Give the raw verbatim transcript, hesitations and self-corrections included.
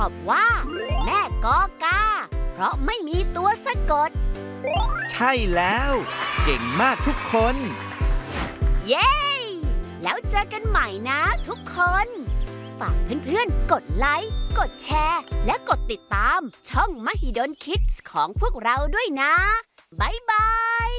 ตอบว่าแม่กอกาเพราะไม่มีตัวสะกดใช่แล้วเก่งมากทุกคนเย้แล้วเจอกันใหม่นะทุกคนฝากเพื่อนๆกดไลค์กดแชร์และกดติดตามช่อง Mahidol Kids ของพวกเราด้วยนะบ๊ายบาย